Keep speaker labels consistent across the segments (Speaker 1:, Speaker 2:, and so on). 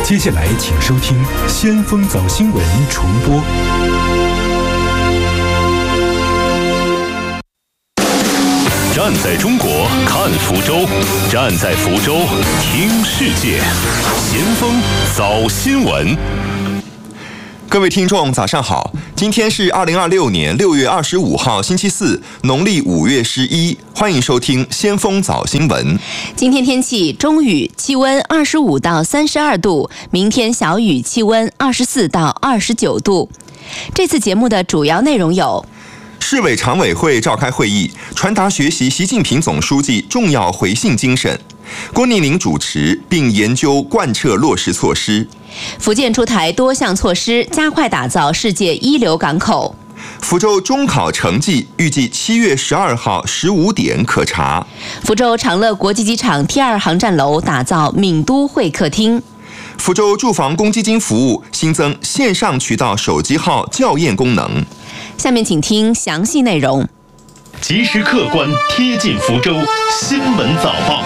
Speaker 1: 接下来请收听《先锋早新闻》重播。
Speaker 2: 站在中国看福州，站在福州听世界。先锋早新闻。
Speaker 3: 各位听众早上好，今天是2026年6月25号星期四，农历5月11，欢迎收听先锋早新闻。
Speaker 4: 今天天气中雨，气温25到32度，明天小雨，气温24到29度。这次节目的主要内容有：
Speaker 3: 市委常委会召开会议，传达学习习近平总书记重要回信精神。郭宁宁主持并研究贯彻落实措施。
Speaker 4: 福建出台多项措施，加快打造世界一流港口。
Speaker 3: 福州中考成绩预计7月12号15点可查。
Speaker 4: 福州长乐国际机场T2航站楼打造闽都会客厅。
Speaker 3: 福州住房公积金服务新增线上渠道手机号校验功能。
Speaker 4: 下面请听详细内容。
Speaker 2: 及时客观贴近福州新闻早报。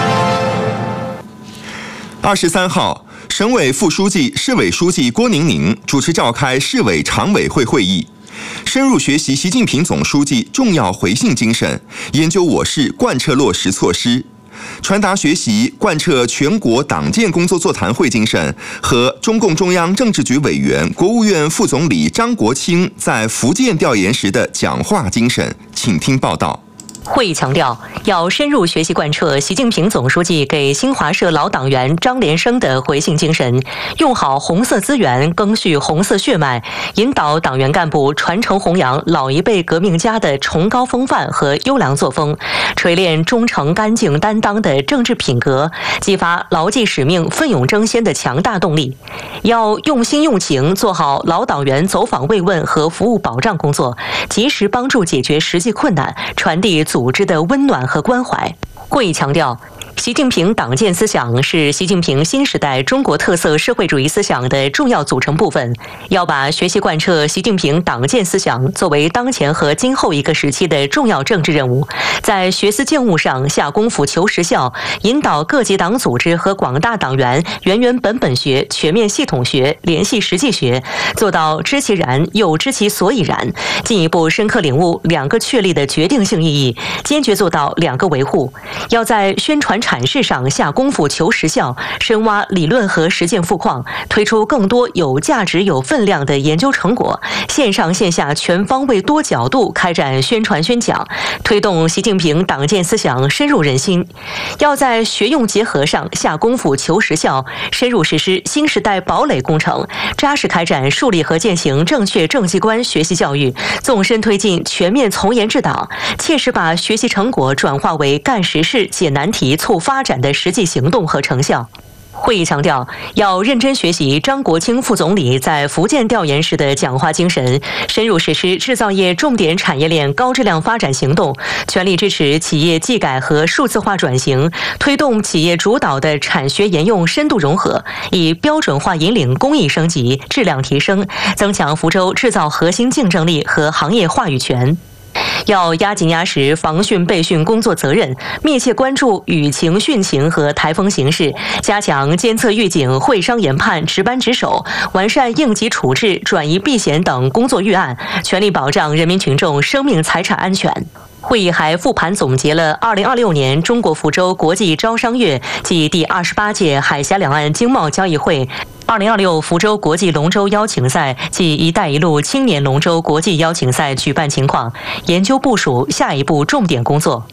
Speaker 3: 23号，省委副书记、市委书记郭宁宁主持召开市委常委会会议，深入学习习近平总书记重要回信精神，研究我市贯彻落实措施，传达学习贯彻全国党建工作座谈会精神和中共中央政治局委员、国务院副总理张国清在福建调研时的讲话精神。请听报道。
Speaker 5: 会议强调，要深入学习贯彻习近平总书记给新华社老党员张连生的回信精神，用好红色资源，赓续红色血脉，引导党员干部传承弘扬老一辈革命家的崇高风范和优良作风，锤炼忠诚、干净、担当的政治品格，激发牢记使命、奋勇争先的强大动力。要用心用情做好老党员走访慰问和服务保障工作，及时帮助解决实际困难，传递组织的温暖和关怀。会议强调，习近平党建思想是习近平新时代中国特色社会主义思想的重要组成部分，要把学习贯彻习近平党建思想作为当前和今后一个时期的重要政治任务，在学思践悟上下功夫求实效，引导各级党组织和广大党员原原本本学、全面系统学、联系实际学，做到知其然又知其所以然，进一步深刻领悟两个确立的决定性意义，坚决做到两个维护。要在宣传阐释上下功夫求实效，深挖理论和实践富矿，推出更多有价值有分量的研究成果，线上线下全方位多角度开展宣传宣讲，推动习近平党建思想深入人心。要在学用结合上下功夫求实效，深入实施新时代堡垒工程，扎实开展树立和践行正确政绩观学习教育，纵深推进全面从严治党，切实把学习成果转化为干实事、解难题、促发展的实际行动和成效。会议强调，要认真学习张国清副总理在福建调研时的讲话精神，深入实施制造业重点产业链高质量发展行动，全力支持企业技改和数字化转型，推动企业主导的产学研用深度融合，以标准化引领工艺升级、质量提升，增强福州制造核心竞争力和行业话语权。要压紧压实防汛备汛工作责任，密切关注雨情、汛情和台风形势，加强监测预警、会商研判、值班值守，完善应急处置、转移避险等工作预案，全力保障人民群众生命财产安全。会议还复盘总结了2026年中国福州国际招商月暨第28届海峡两岸经贸交易会、2026福州国际龙舟邀请赛暨一带一路青年龙舟国际邀请赛举办情况，研究部署下一步重点工作。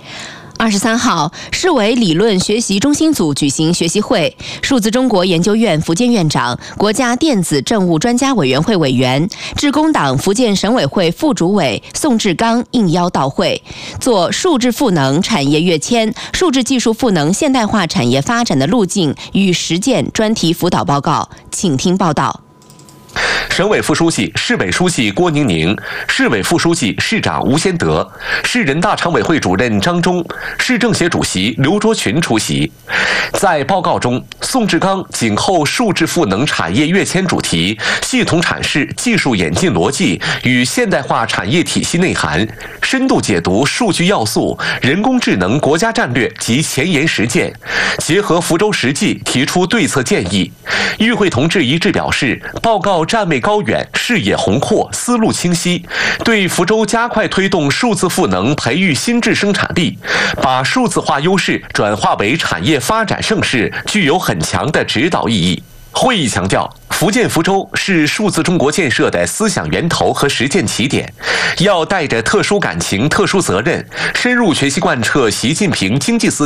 Speaker 4: 23号，市委理论学习中心组举行学习会，数字中国研究院福建院长、国家电子政务专家委员会委员、致公党福建省委会副主委宋志刚应邀到会，做数字赋能产业跃迁、数字技术赋能现代化产业发展的路径与实践专题辅导报告。请听报道。
Speaker 6: 省委副书记、市委书记郭宁宁，市委副书记、市长吴先德，市人大常委会主任张忠，市政协主席刘卓群出席。在报告中，宋志刚紧扣数字赋能产业跃迁主题，系统阐释技术演进逻辑与现代化产业体系内涵，深度解读数据要素、人工智能国家战略及前沿实践，结合福州实际提出对策建议。与会同志一致表示，报告站位高远，视野宏阔，思路清晰，对福州加快推动数字赋能培育新质生产力，把数字化优势转化为产业发展盛世，具有很强的指导意义。会议强调，福建福州是数字中国建设的思想源头和实践起点，要带着特殊感情、特殊责任，深入学习贯彻习近平经济思想